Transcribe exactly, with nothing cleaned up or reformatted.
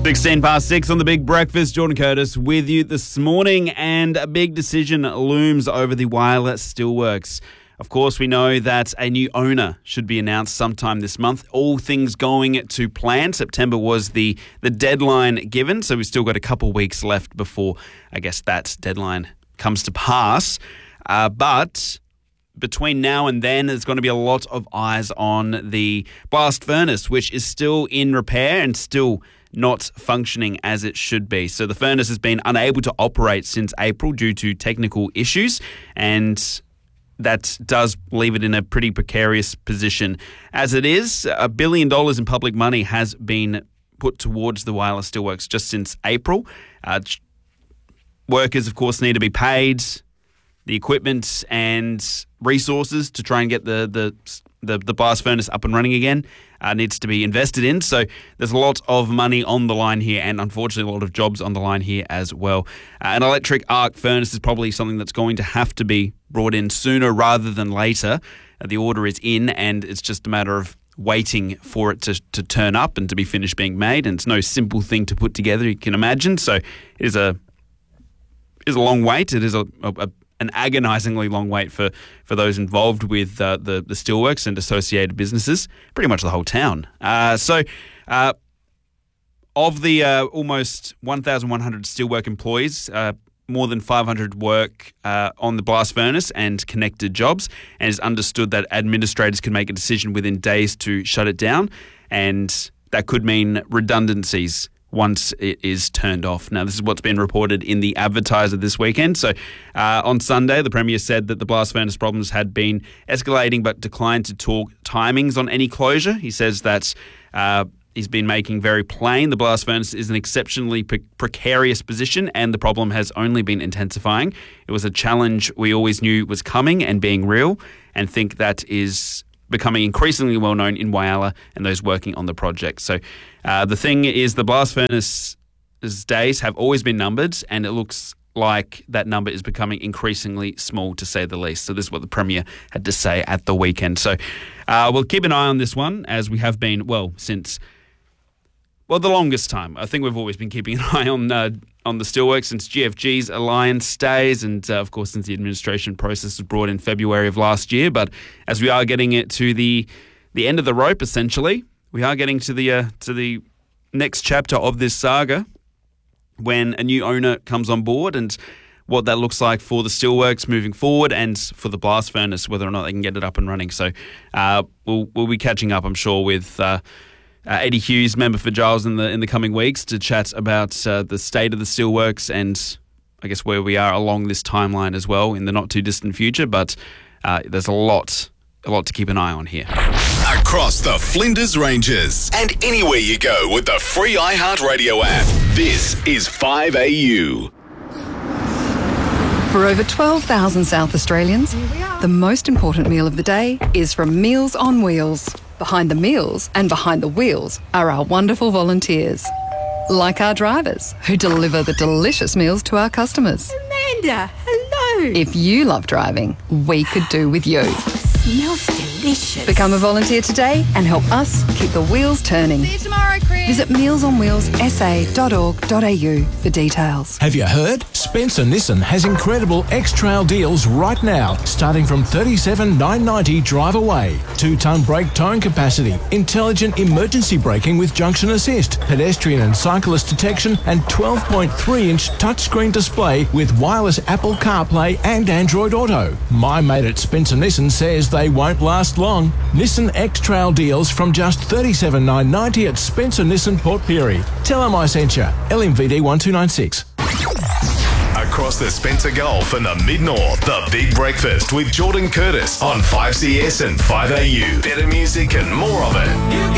sixteen past six on the Big Breakfast. Jordan Curtis with you this morning, and a big decision looms over the Whyalla Steelworks. Of course, we know that a new owner should be announced sometime this month. All things going to plan. September was the, the deadline given, so we've still got a couple weeks left before, I guess, that deadline comes to pass. Uh, but between now and then, there's going to be a lot of eyes on the blast furnace, which is still in repair and still not functioning as it should be. So the furnace has been unable to operate since April due to technical issues, and that does leave it in a pretty precarious position. As it is, a billion dollars in public money has been put towards the Whyalla Steelworks just since April. Uh, workers, of course, need to be paid, the equipment and resources to try and get the the the, the blast furnace up and running again uh, needs to be invested in. So there's a lot of money on the line here, and unfortunately a lot of jobs on the line here as well. Uh, an electric arc furnace is probably something that's going to have to be brought in sooner rather than later. Uh, the order is in, and it's just a matter of waiting for it to, to turn up and to be finished being made. And it's no simple thing to put together, you can imagine. So it is a, it is a long wait. It is a, a, a an agonisingly long wait for, for those involved with uh, the, the steelworks and associated businesses, pretty much the whole town. Uh, so uh, of the uh, almost one thousand one hundred steelwork employees, uh, more than five hundred work uh, on the blast furnace and connected jobs, and it's understood that administrators can make a decision within days to shut it down, and that could mean redundancies once it is turned off. Now, this is what's been reported in the Advertiser this weekend. So uh, on Sunday, the Premier said that the blast furnace problems had been escalating but declined to talk timings on any closure. He says that uh, he's been making very plain the blast furnace is an exceptionally pre- precarious position, and the problem has only been intensifying. It was a challenge we always knew was coming and being real, and think that is becoming increasingly well known in Whyalla and those working on the project. So uh, the thing is, the blast furnace's days have always been numbered, and it looks like that number is becoming increasingly small, to say the least. So this is what the Premier had to say at the weekend. So uh, we'll keep an eye on this one, as we have been, well, since, well, the longest time. I think we've always been keeping an eye on uh, on the steelworks since G F G's alliance days, and uh, of course since the administration process was brought in February of last year. But as we are getting it to the the end of the rope, essentially, we are getting to the uh, to the next chapter of this saga, when a new owner comes on board, and what that looks like for the steelworks moving forward, and for the blast furnace, whether or not they can get it up and running. So uh, we'll we'll be catching up, I'm sure, with Uh, Uh, Eddie Hughes, member for Giles, in the in the coming weeks to chat about uh, the state of the steelworks and I guess where we are along this timeline as well in the not too distant future. But uh, there's a lot, a lot to keep an eye on here. Across the Flinders Ranges and anywhere you go with the free iHeartRadio app. This is five A U. For over twelve thousand South Australians, the most important meal of the day is from Meals on Wheels. Behind the meals and behind the wheels are our wonderful volunteers, like our drivers who deliver the delicious meals to our customers. Amanda, hello. If you love driving, we could do with you. Smells delicious. Become a volunteer today and help us keep the wheels turning. See you tomorrow, Chris. Visit meals on wheels s a dot org dot a u for details. Have you heard? Spencer Nissan has incredible X-Trail deals right now, starting from thirty-seven thousand nine hundred ninety dollars drive away. Two-ton brake towing capacity, intelligent emergency braking with junction assist, pedestrian and cyclist detection, and twelve point three inch touchscreen display with wireless Apple CarPlay and Android Auto. My mate at Spencer Nissan says they won't last long. Nissan X-Trail deals from just thirty-seven thousand nine hundred ninety dollars at Spencer Nissan Port Pirie. Tell them I sent you. L M V D one two nine six. Across the Spencer Gulf and the Mid-North, the Big Breakfast with Jordan Curtis on five C S and five A U. Better music and more of it.